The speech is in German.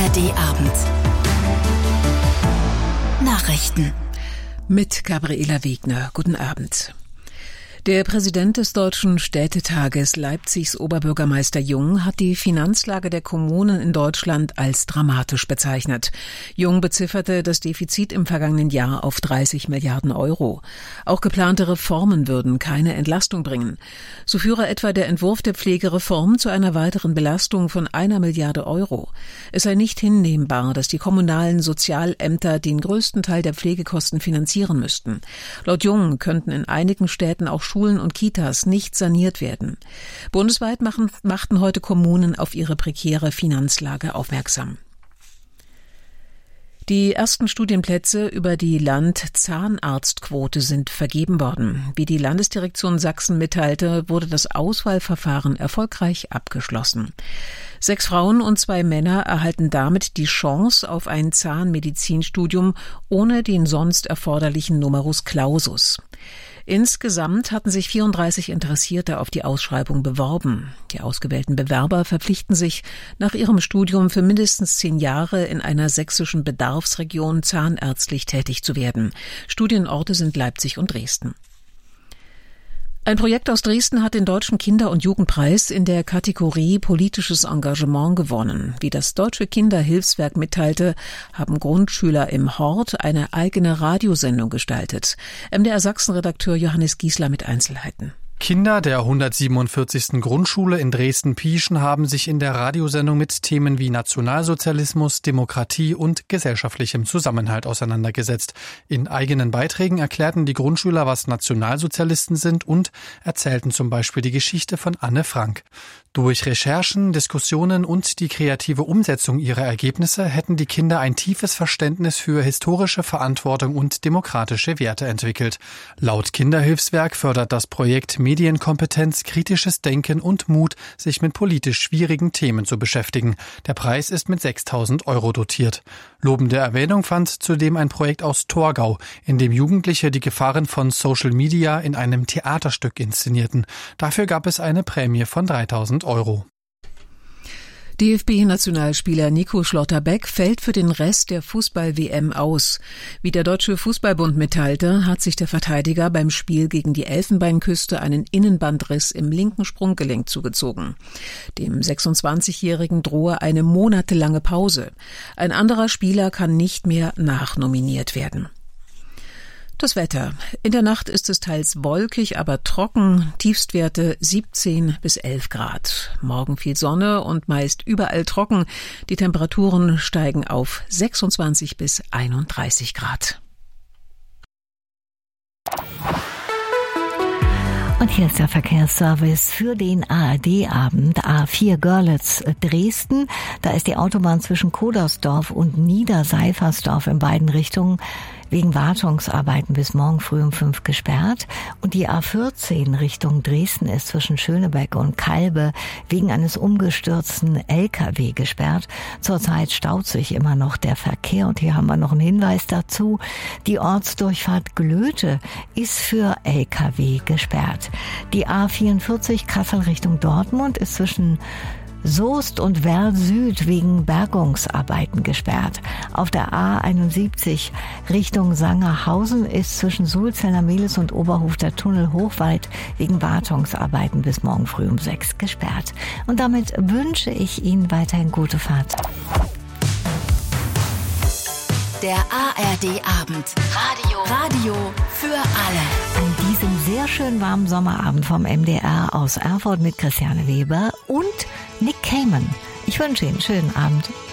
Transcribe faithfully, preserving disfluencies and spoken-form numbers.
R D-Abend. Nachrichten. Mit Gabriela Wegner. Guten Abend. Der Präsident des Deutschen Städtetages, Leipzigs Oberbürgermeister Jung, hat die Finanzlage der Kommunen in Deutschland als dramatisch bezeichnet. Jung bezifferte das Defizit im vergangenen Jahr auf dreißig Milliarden Euro. Auch geplante Reformen würden keine Entlastung bringen. So führe etwa der Entwurf der Pflegereform zu einer weiteren Belastung von einer Milliarde Euro. Es sei nicht hinnehmbar, dass die kommunalen Sozialämter den größten Teil der Pflegekosten finanzieren müssten. Laut Jung könnten in einigen Städten auch Schulen und Kitas nicht saniert werden. Bundesweit machen, machten heute Kommunen auf ihre prekäre Finanzlage aufmerksam. Die ersten Studienplätze über die Land-Zahnarztquote sind vergeben worden. Wie die Landesdirektion Sachsen mitteilte, wurde das Auswahlverfahren erfolgreich abgeschlossen. Sechs Frauen und zwei Männer erhalten damit die Chance auf ein Zahnmedizinstudium ohne den sonst erforderlichen Numerus Clausus. Insgesamt hatten sich vierunddreißig Interessierte auf die Ausschreibung beworben. Die ausgewählten Bewerber verpflichten sich, nach ihrem Studium für mindestens zehn Jahre in einer sächsischen Bedarfsregion zahnärztlich tätig zu werden. Studienorte sind Leipzig und Dresden. Ein Projekt aus Dresden hat den Deutschen Kinder- und Jugendpreis in der Kategorie Politisches Engagement gewonnen. Wie das Deutsche Kinderhilfswerk mitteilte, haben Grundschüler im Hort eine eigene Radiosendung gestaltet. M D R Sachsen-Redakteur Johannes Giesler mit Einzelheiten. Kinder der hundertsiebenundvierzigsten Grundschule in Dresden-Pieschen haben sich in der Radiosendung mit Themen wie Nationalsozialismus, Demokratie und gesellschaftlichem Zusammenhalt auseinandergesetzt. In eigenen Beiträgen erklärten die Grundschüler, was Nationalsozialisten sind und erzählten zum Beispiel die Geschichte von Anne Frank. Durch Recherchen, Diskussionen und die kreative Umsetzung ihrer Ergebnisse hätten die Kinder ein tiefes Verständnis für historische Verantwortung und demokratische Werte entwickelt. Laut Kinderhilfswerk fördert das Projekt Medienkompetenz, kritisches Denken und Mut, sich mit politisch schwierigen Themen zu beschäftigen. Der Preis ist mit sechstausend Euro dotiert. Lobende Erwähnung fand zudem ein Projekt aus Torgau, in dem Jugendliche die Gefahren von Social Media in einem Theaterstück inszenierten. Dafür gab es eine Prämie von dreitausend Euro. D F B-Nationalspieler Nico Schlotterbeck fällt für den Rest der Fußball-W M aus. Wie der Deutsche Fußballbund mitteilte, hat sich der Verteidiger beim Spiel gegen die Elfenbeinküste einen Innenbandriss im linken Sprunggelenk zugezogen. Dem sechsundzwanzigjährigen drohe eine monatelange Pause. Ein anderer Spieler kann nicht mehr nachnominiert werden. Das Wetter. In der Nacht ist es teils wolkig, aber trocken. Tiefstwerte siebzehn bis elf Grad. Morgen viel Sonne und meist überall trocken. Die Temperaturen steigen auf sechsundzwanzig bis einunddreißig Grad. Und hier ist der Verkehrsservice für den A R D-Abend. A vier Görlitz Dresden. Da ist die Autobahn zwischen Kodersdorf und Niederseifersdorf in beiden Richtungen wegen Wartungsarbeiten bis morgen früh um fünf gesperrt. Und die A vierzehn Richtung Dresden ist zwischen Schönebeck und Kalbe wegen eines umgestürzten L K W gesperrt. Zurzeit staut sich immer noch der Verkehr. Und hier haben wir noch einen Hinweis dazu. Die Ortsdurchfahrt Glöte ist für L K W gesperrt. Die A vierundvierzig Kassel Richtung Dortmund ist zwischen Soest und Werl Süd wegen Bergungsarbeiten gesperrt. Auf der A einundsiebzig Richtung Sangerhausen ist zwischen Sulzeller Mehlis und Oberhof der Tunnel Hochwald wegen Wartungsarbeiten bis morgen früh um sechs gesperrt. Und damit wünsche ich Ihnen weiterhin gute Fahrt. Der A R D-Abend. Radio. Radio für alle. An diesem sehr schön warmen Sommerabend vom M D R aus Erfurt mit Christiane Weber und Nick Kamen. Ich wünsche Ihnen einen schönen Abend.